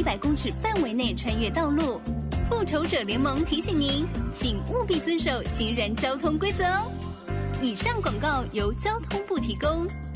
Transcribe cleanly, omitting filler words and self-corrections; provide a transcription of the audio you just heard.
100公尺范围内穿越道路。复仇者联盟提醒您，请务必遵守行人交通规则哦。以上广告由交通部提供。